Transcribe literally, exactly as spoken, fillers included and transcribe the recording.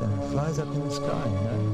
and it flies up in the sky, you know.